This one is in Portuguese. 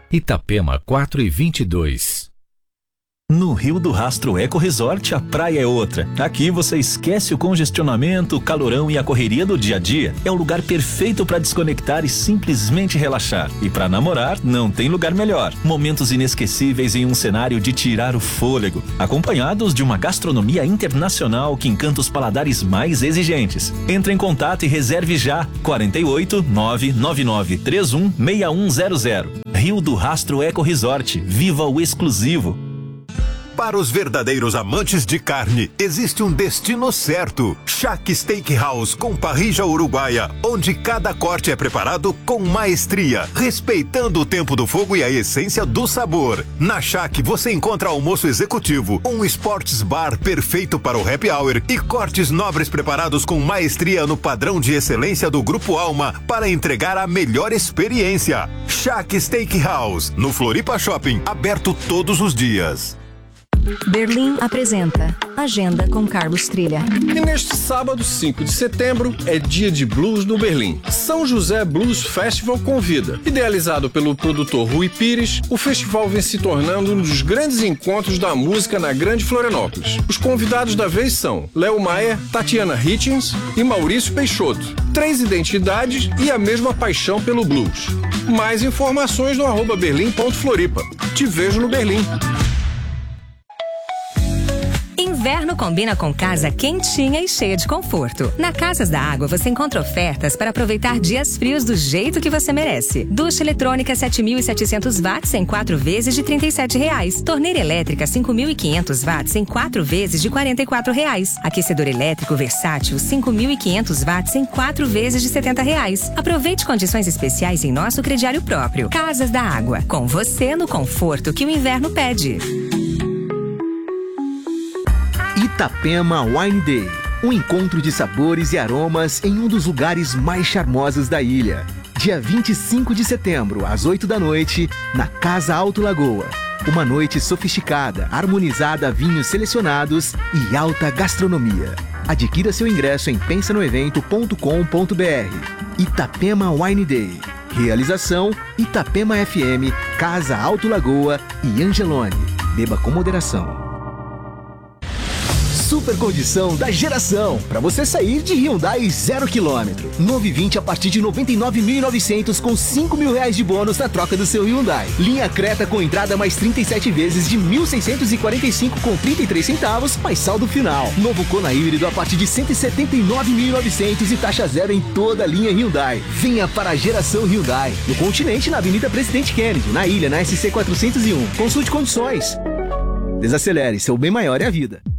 Itapema 4:22. No Rio do Rastro Eco Resort, a praia é outra. Aqui você esquece o congestionamento, o calorão e a correria do dia a dia. É o lugar perfeito para desconectar e simplesmente relaxar. E para namorar, não tem lugar melhor. Momentos inesquecíveis em um cenário de tirar o fôlego, acompanhados de uma gastronomia internacional que encanta os paladares mais exigentes. Entre em contato e reserve já. 48 999 31 6100. Rio do Rastro Eco Resort. Viva o exclusivo. Para os verdadeiros amantes de carne, existe um destino certo. Shack Steakhouse com parrilla uruguaia, onde cada corte é preparado com maestria, respeitando o tempo do fogo e a essência do sabor. Na Shack você encontra almoço executivo, um sports bar perfeito para o happy hour e cortes nobres preparados com maestria no padrão de excelência do Grupo Alma para entregar a melhor experiência. Shack Steakhouse, no Floripa Shopping, aberto todos os dias. Berlim apresenta Agenda com Carlos Trilha. E neste sábado, 5 de setembro, é dia de blues no Berlim. São José Blues Festival convida. Idealizado pelo produtor Rui Pires, o festival vem se tornando um dos grandes encontros da música na Grande Florianópolis. Os convidados da vez são Léo Maia, Tatiana Hitchens e Maurício Peixoto. 3 identidades e a mesma paixão pelo blues. Mais informações no @berlim.floripa. Te vejo no Berlim. Inverno combina com casa quentinha e cheia de conforto. Na Casas da Água você encontra ofertas para aproveitar dias frios do jeito que você merece. Ducha eletrônica 7.700 watts em 4 vezes de R$ 37,00. Torneira elétrica 5.500 watts em 4 vezes de R$ 44,00. Aquecedor elétrico versátil 5.500 watts em 4 vezes de R$ 70,00. Aproveite condições especiais em nosso crediário próprio. Casas da Água, com você no conforto que o inverno pede. Itapema Wine Day, um encontro de sabores e aromas em um dos lugares mais charmosos da ilha. Dia 25 de setembro, às 8 da noite, na Casa Alto Lagoa. Uma noite sofisticada, harmonizada a vinhos selecionados e alta gastronomia. Adquira seu ingresso em pensanoevento.com.br. Itapema Wine Day. Realização Itapema FM, Casa Alto Lagoa e Angelone. Beba com moderação. Super condição da geração para você sair de Hyundai 0 km. Novo i20 a partir de 99.900 com R$5.000 de bônus na troca do seu Hyundai. Linha Creta com entrada mais 37 vezes de 1.645 com 33 centavos, mais saldo final. Novo Kona híbrido a partir de 179.900 e taxa zero em toda a linha Hyundai. Venha para a geração Hyundai. No continente, na Avenida Presidente Kennedy, na ilha, na SC 401. Consulte condições. Desacelere, seu bem maior é a vida.